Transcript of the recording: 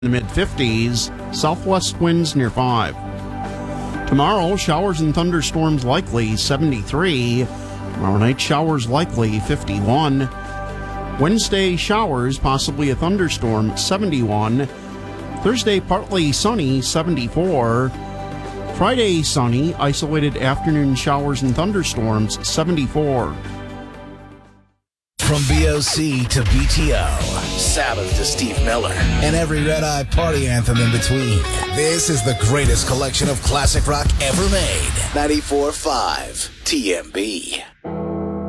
in the mid-50s, southwest winds near 5. Tomorrow, showers and thunderstorms likely, 73. Tomorrow night, showers likely, 51. Wednesday, showers, possibly a thunderstorm, 71. Thursday, partly sunny, 74. Friday, sunny, isolated afternoon showers and thunderstorms, 74. From BOC to BTO, Sabbath to Steve Miller, and every red-eye party anthem in between. This is the greatest collection of classic rock ever made. 94.5 TMB.